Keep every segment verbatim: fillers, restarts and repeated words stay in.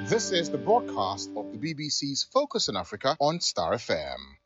This is the broadcast of the B B C's Focus on Africa on Star F M.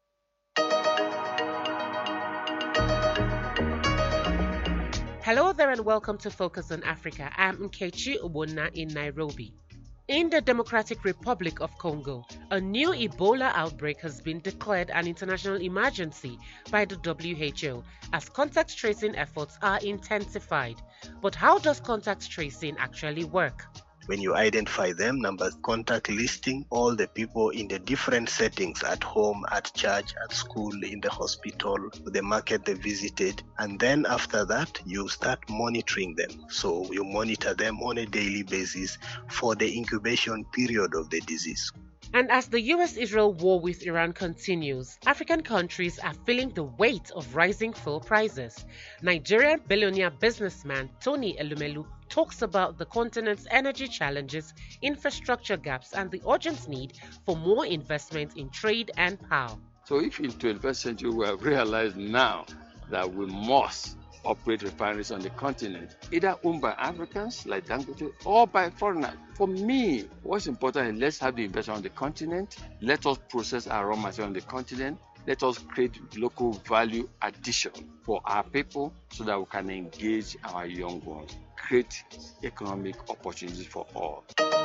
Hello there and welcome to Focus on Africa. I'm Nkechi Ubonna in Nairobi. In the Democratic Republic of Congo, a new Ebola outbreak has been declared an international emergency by the W H O as contact tracing efforts are intensified. But how does contact tracing actually work? When you identify them, number contact listing all the people in the different settings, at home, at church, at school, in the hospital, the market they visited, and then after that you start monitoring them. So you monitor them on a daily basis for the incubation period of the disease. And as the U S Israel war with Iran continues, African countries are feeling the weight of rising fuel prices. Nigerian billionaire businessman Tony Elumelu talks about the continent's energy challenges, infrastructure gaps, and the urgent need for more investment in trade and power. So if in twenty-first century we have realized now that we must operate refineries on the continent, either owned by Africans like Dangote or by foreigners. For me, what's important is let's have the investment on the continent, let us process our raw material on the continent, let us create local value addition for our people so that we can engage our young ones, create economic opportunities for all.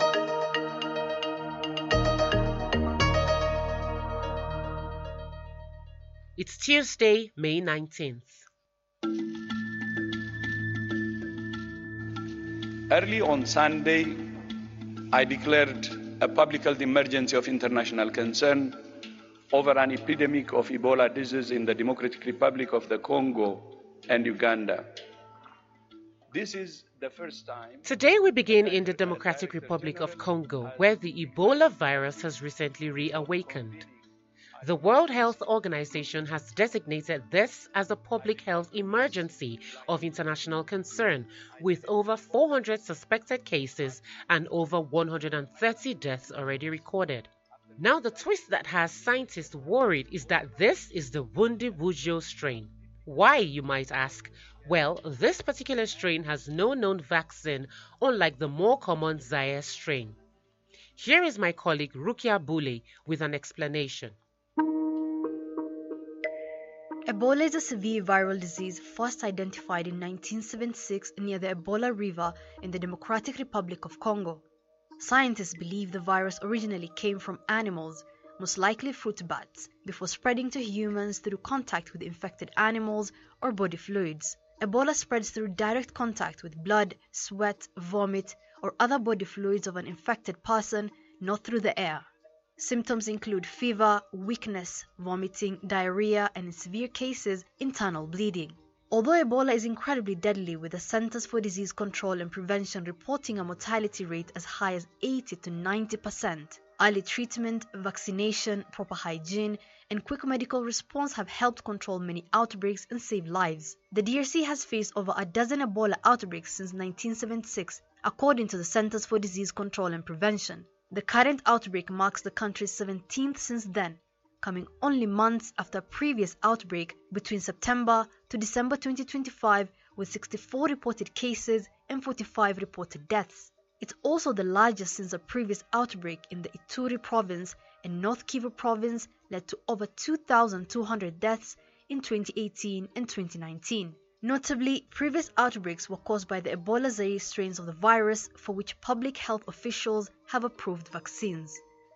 It's Tuesday, May nineteenth. Early on Sunday, I declared a public health emergency of international concern over an epidemic of Ebola disease in the Democratic Republic of the Congo and Uganda. This is the first time. Today we begin in the Democratic Republic of Congo, where the Ebola virus has recently reawakened. The World Health Organization has designated this as a public health emergency of international concern, with over four hundred suspected cases and over one hundred thirty deaths already recorded. Now, the twist that has scientists worried is that this is the Bundibugyo strain. Why, you might ask? Well, this particular strain has no known vaccine, unlike the more common Zaire strain. Here is my colleague Rukia Bule with an explanation. Ebola is a severe viral disease first identified in nineteen seventy-six near the Ebola River in the Democratic Republic of Congo. Scientists believe the virus originally came from animals, most likely fruit bats, before spreading to humans through contact with infected animals or body fluids. Ebola spreads through direct contact with blood, sweat, vomit, or other body fluids of an infected person, not through the air. Symptoms include fever, weakness, vomiting, diarrhea, and in severe cases, internal bleeding. Although Ebola is incredibly deadly, with the Centers for Disease Control and Prevention reporting a mortality rate as high as eighty to ninety percent, early treatment, vaccination, proper hygiene, and quick medical response have helped control many outbreaks and save lives. The D R C has faced over a dozen Ebola outbreaks since nineteen seventy-six, according to the Centers for Disease Control and Prevention. The current outbreak marks the country's seventeenth since then, coming only months after a previous outbreak between September to December twenty twenty-five, with sixty-four reported cases and forty-five reported deaths. It's also the largest since a previous outbreak in the Ituri province and North Kivu province led to over two thousand two hundred deaths in twenty eighteen and twenty nineteen. Notably, previous outbreaks were caused by the Ebola Zaire strains of the virus, for which public health officials have approved vaccines.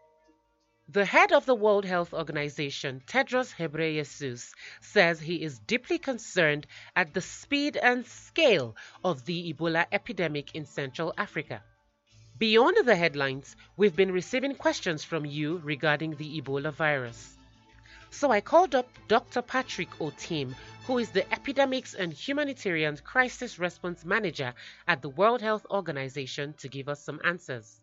The head of the World Health Organization, Tedros Ghebreyesus, says he is deeply concerned at the speed and scale of the Ebola epidemic in Central Africa. Beyond the headlines, we've been receiving questions from you regarding the Ebola virus. So I called up Doctor Patrick Otim, who is the Epidemics and Humanitarian Crisis Response Manager at the World Health Organization, to give us some answers.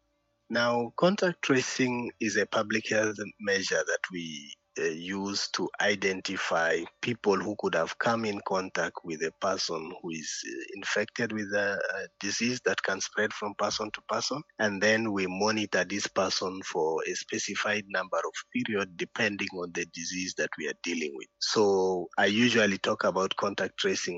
Now, contact tracing is a public health measure that we uh, use to identify people who could have come in contact with a person who is uh, infected with a, a disease that can spread from person to person. And then we monitor this person for a specified number of periods depending on the disease that we are dealing with. So I usually talk about contact tracing